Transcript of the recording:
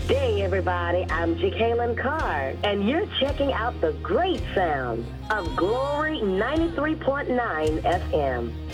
day, everybody. I'm Jacqueline Carr, and you're checking out the great sounds of Glory 93.9 FM.